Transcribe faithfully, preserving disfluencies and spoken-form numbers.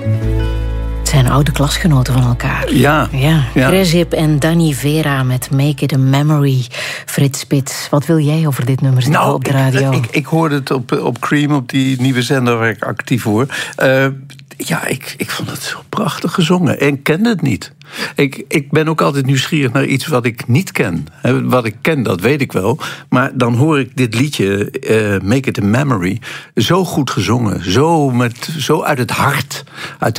Het zijn oude klasgenoten van elkaar. Ja. ja. ja. Grezip en Danny Vera met Make It a Memory. Frits Spits, wat wil jij over dit nummer zeggen nou, op de radio? Ik, ik, ik hoorde het op, op Cream, op die nieuwe zender waar ik actief hoor. Uh, ja, ik, ik vond het zo prachtig gezongen en kende het niet. Ik, ik ben ook altijd nieuwsgierig naar iets wat ik niet ken. Wat ik ken, dat weet ik wel. Maar dan hoor ik dit liedje, uh, Make It a Memory, zo goed gezongen. Zo, met, zo uit het hart. Uit